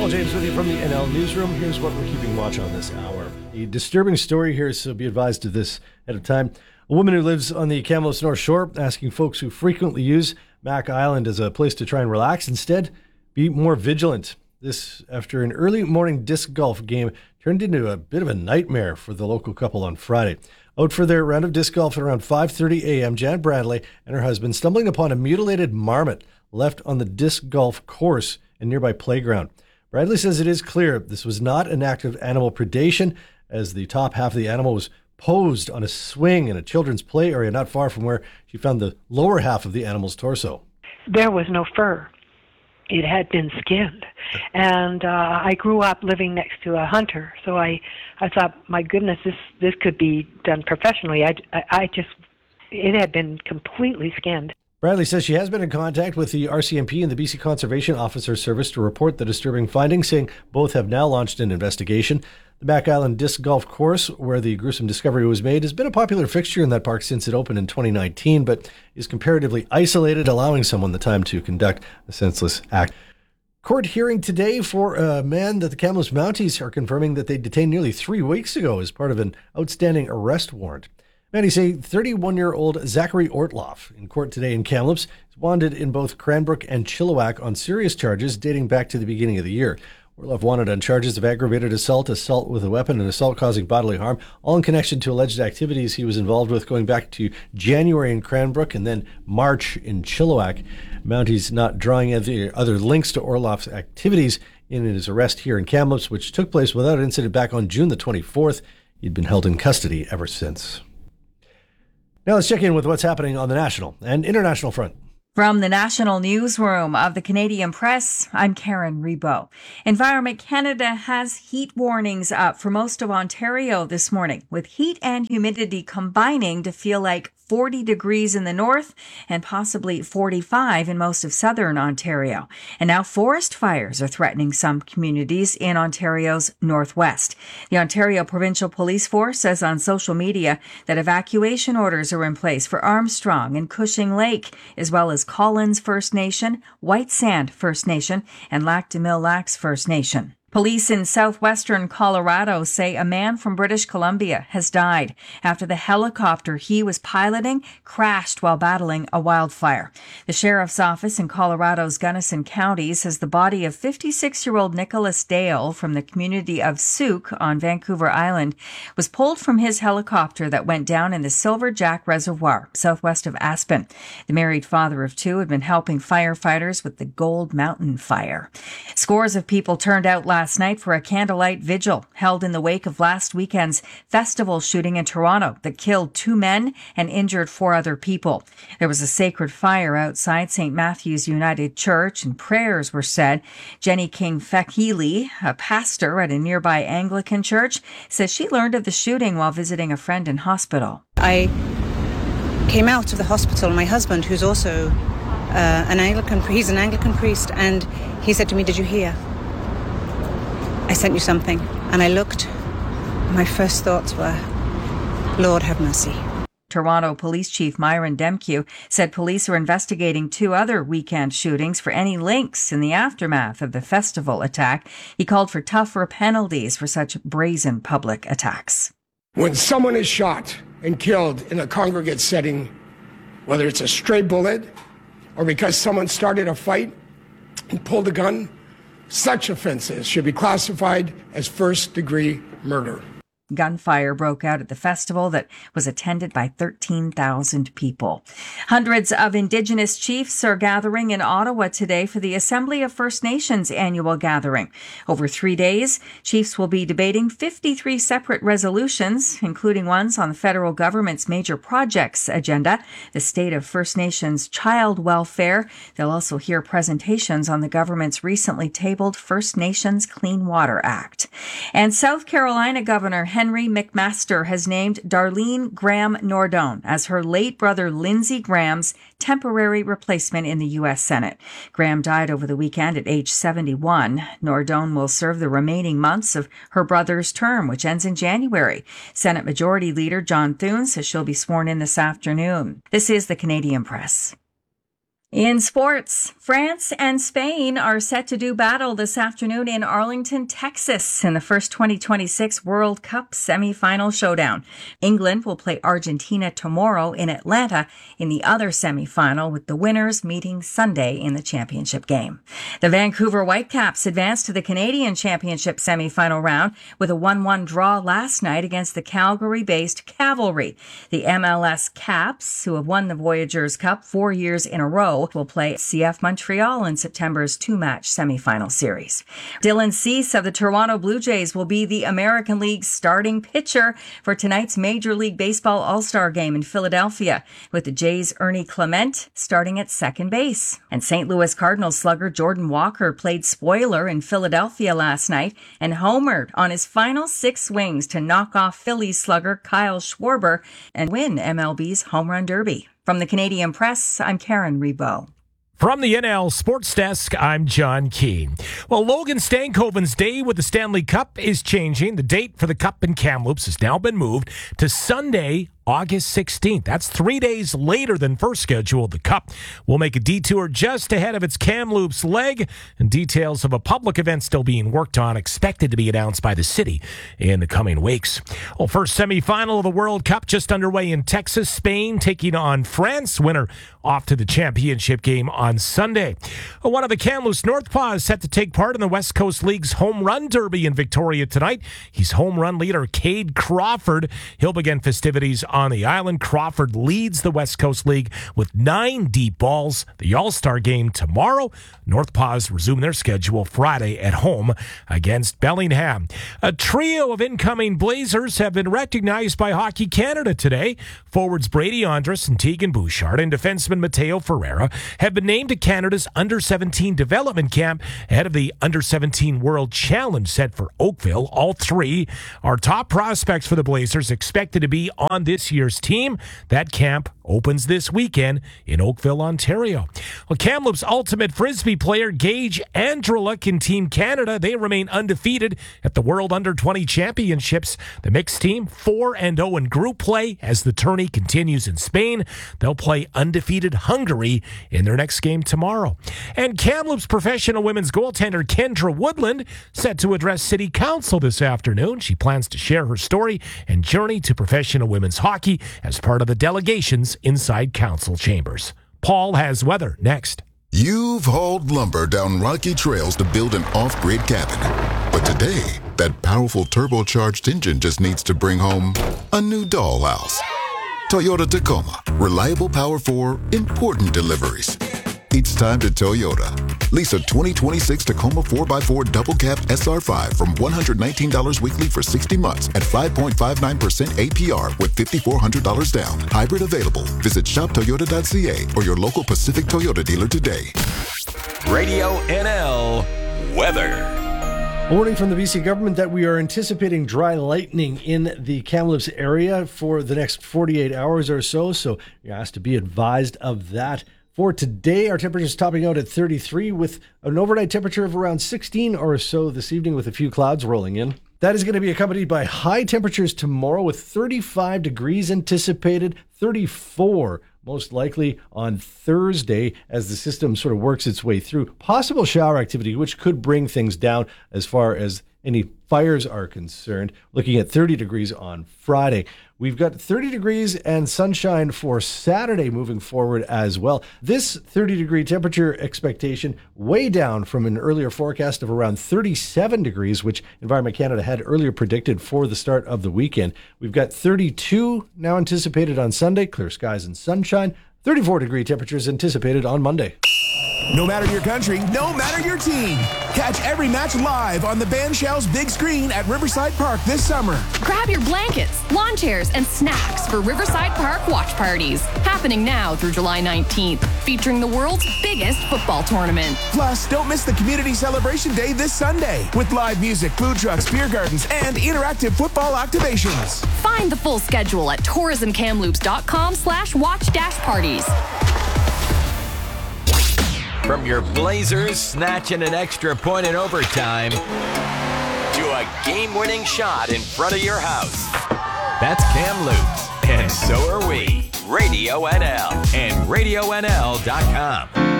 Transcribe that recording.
Paul James with you from the NL Newsroom. Here's what we're keeping watch on this hour. A disturbing story here, so be advised of this ahead of time. A woman who lives on the Kamloops North Shore asking folks who frequently use Mac Island as a place to try and relax instead be more vigilant. This after an early morning disc golf game turned into a bit of a nightmare for the local couple on Friday. Out for their round of disc golf at around 5:30 a.m., Jan Bradley and her husband stumbling upon a mutilated marmot left on the disc golf course and nearby playground. Bradley says it is clear this was not an act of animal predation, as the top half of the animal was posed on a swing in a children's play area not far from where she found the lower half of the animal's torso. There was no fur. It had been skinned. And I grew up living next to a hunter, so I thought, my goodness, this could be done professionally. It had been completely skinned. Bradley says she has been in contact with the RCMP and the BC Conservation Officer Service to report the disturbing findings, saying both have now launched an investigation. The Mac Island Disc Golf Course, where the gruesome discovery was made, has been a popular fixture in that park since it opened in 2019, but is comparatively isolated, allowing someone the time to conduct a senseless act. Court hearing today for a man that the Kamloops Mounties are confirming that they detained nearly 3 weeks ago as part of an outstanding arrest warrant. Mounties say 31-year-old Zachary Ortloff in court today in Kamloops is wanted in both Cranbrook and Chilliwack on serious charges dating back to the beginning of the year. Ortloff wanted on charges of aggravated assault, assault with a weapon, and assault causing bodily harm, all in connection to alleged activities he was involved with going back to January in Cranbrook and then March in Chilliwack. Mounties not drawing other links to Ortloff's activities in his arrest here in Kamloops, which took place without incident back on June the 24th. He'd been held in custody ever since. Now let's check in with what's happening on the national and international front. From the National Newsroom of the Canadian Press, I'm Karen Rebo. Environment Canada has heat warnings up for most of Ontario this morning, with heat and humidity combining to feel like 40 degrees in the north and possibly 45 in most of southern Ontario. And now forest fires are threatening some communities in Ontario's northwest. The Ontario Provincial Police Force says on social media that evacuation orders are in place for Armstrong and Cushing Lake, as well as Collins First Nation, White Sand First Nation, and Lac des Mille Lacs First Nation. Police in southwestern Colorado say a man from British Columbia has died after the helicopter he was piloting crashed while battling a wildfire. The sheriff's office in Colorado's Gunnison County says the body of 56-year-old Nicholas Dale from the community of Souk on Vancouver Island was pulled from his helicopter that went down in the Silver Jack Reservoir, southwest of Aspen. The married father of two had been helping firefighters with the Gold Mountain fire. Scores of people turned out last night for a candlelight vigil held in the wake of last weekend's festival shooting in Toronto that killed 2 men and injured 4 other people. There was a sacred fire outside St. Matthew's United Church and prayers were said. Jenny King Fekili, a pastor at a nearby Anglican church, says she learned of the shooting while visiting a friend in hospital. I came out of the hospital, and my husband, who's also he's an Anglican priest, and he said to me, "Did you hear? I sent you something." And I looked. My first thoughts were, Lord have mercy. Toronto Police Chief Myron Demkew said police are investigating 2 other weekend shootings for any links in the aftermath of the festival attack. He called for tougher penalties for such brazen public attacks. When someone is shot and killed in a congregate setting, whether it's a stray bullet or because someone started a fight and pulled a gun, such offenses should be classified as first-degree murder. Gunfire broke out at the festival that was attended by 13,000 people. Hundreds of Indigenous chiefs are gathering in Ottawa today for the Assembly of First Nations annual gathering. Over 3 days, chiefs will be debating 53 separate resolutions, including ones on the federal government's major projects agenda, the state of First Nations child welfare. They'll also hear presentations on the government's recently tabled First Nations Clean Water Act. And South Carolina Governor Henry McMaster has named Darlene Graham Nordone as her late brother Lindsey Graham's temporary replacement in the U.S. Senate. Graham died over the weekend at age 71. Nordone will serve the remaining months of her brother's term, which ends in January. Senate Majority Leader John Thune says she'll be sworn in this afternoon. This is the Canadian Press. In sports, France and Spain are set to do battle this afternoon in Arlington, Texas, in the first 2026 World Cup semifinal showdown. England will play Argentina tomorrow in Atlanta in the other semifinal, with the winners meeting Sunday in the championship game. The Vancouver Whitecaps advanced to the Canadian Championship semifinal round with a 1-1 draw last night against the Calgary-based Cavalry. The MLS Caps, who have won the Voyageurs Cup 4 years in a row, will play CF Montreal in September's two-match semifinal series. Dylan Cease of the Toronto Blue Jays will be the American League's starting pitcher for tonight's Major League Baseball All-Star Game in Philadelphia, with the Jays' Ernie Clement starting at second base. And St. Louis Cardinals slugger Jordan Walker played spoiler in Philadelphia last night and homered on his final 6 swings to knock off Phillies slugger Kyle Schwarber and win MLB's Home Run Derby. From the Canadian Press, I'm Karen Rebo. From the NL Sports Desk, I'm John Key. Well, Logan Stankoven's day with the Stanley Cup is changing. The date for the Cup in Kamloops has now been moved to Sunday, August 16th. That's 3 days later than first scheduled. The Cup will make a detour just ahead of its Kamloops leg, and details of a public event still being worked on, expected to be announced by the city in the coming weeks. Well, first semifinal of the World Cup just underway in Texas. Spain taking on France. Winner off to the championship game on Sunday. One of the Kamloops Northpaws set to take part in the West Coast League's Home Run Derby in Victoria tonight. He's home run leader Cade Crawford. He'll begin festivities on the island. Crawford leads the West Coast League with 9 deep balls. The All-Star game tomorrow. Northpaws resume their schedule Friday at home against Bellingham. A trio of incoming Blazers have been recognized by Hockey Canada today. Forwards Brady Andrus and Tegan Bouchard and defenseman Mateo Ferreira have been named to Canada's Under-17 development camp ahead of the Under-17 World Challenge set for Oakville. All 3 are top prospects for the Blazers, expected to be on this year's team. That camp opens this weekend in Oakville, Ontario. Well, Kamloops Ultimate Frisbee player Gage Andreluk in Team Canada, they remain undefeated at the World Under-20 Championships. The mixed team 4-0 in group play as the tourney continues in Spain. They'll play undefeated Hungary in their next game tomorrow. And Kamloops professional women's goaltender Kendra Woodland set to address City Council this afternoon. She plans to share her story and journey to professional women's hockey as part of the delegations inside council chambers. Paul has weather next. You've hauled lumber down rocky trails to build an off-grid cabin. But today, that powerful turbocharged engine just needs to bring home a new dollhouse. Toyota Tacoma. Reliable power for important deliveries. It's time to Toyota. Lease a 2026 Tacoma 4x4 double cab SR5 from $119 weekly for 60 months at 5.59% APR with $5,400 down. Hybrid available. Visit shoptoyota.ca or your local Pacific Toyota dealer today. Radio NL weather. A warning from the BC government that we are anticipating dry lightning in the Kamloops area for the next 48 hours or so you're asked to be advised of that. For today, our temperature is topping out at 33 with an overnight temperature of around 16 or so this evening with a few clouds rolling in. That is going to be accompanied by high temperatures tomorrow with 35 degrees anticipated, 34 most likely on Thursday as the system sort of works its way through. Possible shower activity, which could bring things down as far as any fires are concerned. Looking at 30 degrees on Friday. We've got 30 degrees and sunshine for Saturday moving forward as well. This 30-degree temperature expectation way down from an earlier forecast of around 37 degrees, which Environment Canada had earlier predicted for the start of the weekend. We've got 32 now anticipated on Sunday, clear skies and sunshine. 34-degree temperatures anticipated on Monday. No matter your country, no matter your team. Catch every match live on the Band Shell's big screen at Riverside Park this summer. Grab your blankets, lawn chairs, and snacks for Riverside Park watch parties. Happening now through July 19th, featuring the world's biggest football tournament. Plus, don't miss the Community Celebration Day this Sunday with live music, food trucks, beer gardens, and interactive football activations. Find the full schedule at tourismkamloops.com/watch-parties. From your Blazers snatching an extra point in overtime to a game-winning shot in front of your house. That's Kamloops, and so are we. Radio NL and RadioNL.com.